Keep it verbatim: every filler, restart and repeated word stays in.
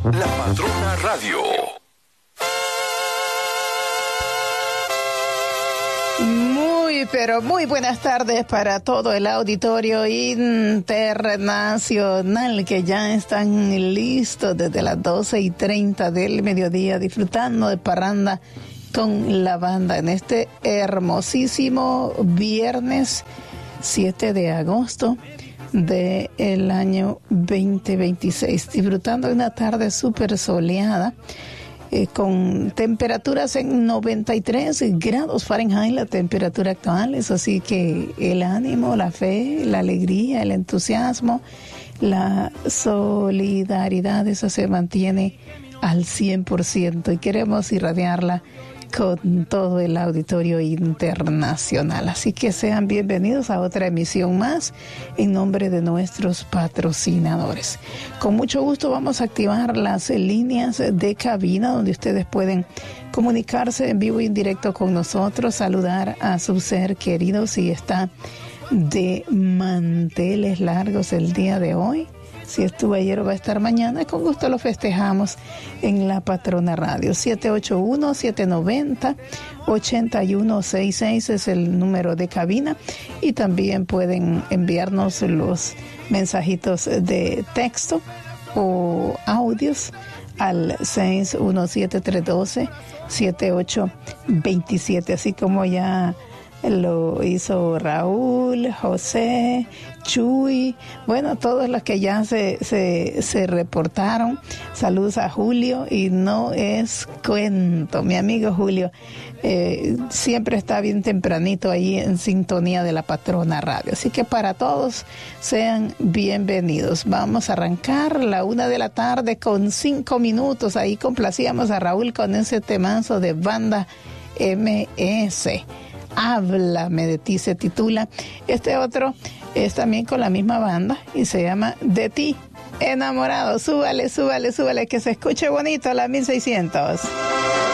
La Patrona Radio. Muy, pero muy buenas tardes para todo el auditorio internacional que ya están listos desde las doce y treinta del mediodía disfrutando de parranda con la banda en este hermosísimo viernes siete de agosto del año veinte veintiséis, disfrutando de una tarde súper soleada. Eh, con temperaturas en noventa y tres grados Fahrenheit, la temperatura actual. Eso sí que el ánimo, la fe, la alegría, el entusiasmo, la solidaridad, eso se mantiene al cien por ciento y queremos irradiarla con todo el auditorio internacional. Así que sean bienvenidos a otra emisión más en nombre de nuestros patrocinadores. Con mucho gusto vamos a activar las líneas de cabina donde ustedes pueden comunicarse en vivo y en directo con nosotros, saludar a su ser querido si está de manteles largos el día de hoy. Si estuvo ayer o va a estar mañana, con gusto lo festejamos en La Patrona Radio. siete ocho uno, siete nueve cero, ocho uno seis seis es el número de cabina. Y también pueden enviarnos los mensajitos de texto o audios al seis uno siete, tres uno dos, siete ocho dos siete, así como ya lo hizo Raúl, José, Chuy, bueno, todos los que ya se, se, se reportaron. Saludos a Julio, y no es cuento, mi amigo Julio eh, siempre está bien tempranito ahí en sintonía de La Patrona Radio, así que para todos sean bienvenidos. Vamos a arrancar la una de la tarde con cinco minutos, ahí complacíamos a Raúl con ese temazo de Banda M S. Háblame de ti se titula. Este otro es también con la misma banda y se llama De ti enamorado. Súbale, súbale, súbale, que se escuche bonito la mil seiscientos.